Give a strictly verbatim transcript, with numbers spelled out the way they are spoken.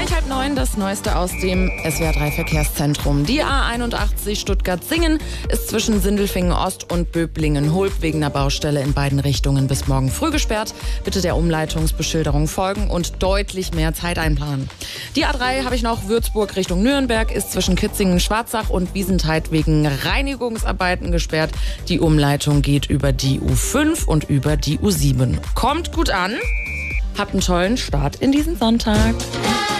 Gleich halb neun, das Neueste aus dem S W R drei Verkehrszentrum. Die A einundachtzig Stuttgart-Singen ist zwischen Sindelfingen Ost und Böblingen-Hulb wegen einer Baustelle in beiden Richtungen bis morgen früh gesperrt. Bitte der Umleitungsbeschilderung folgen und deutlich mehr Zeit einplanen. Die A drei habe ich noch, Würzburg Richtung Nürnberg ist zwischen Kitzingen-Schwarzach und Wiesentheid wegen Reinigungsarbeiten gesperrt. Die Umleitung geht über die U fünf und über die U sieben. Kommt gut an. Habt einen tollen Start in diesen Sonntag.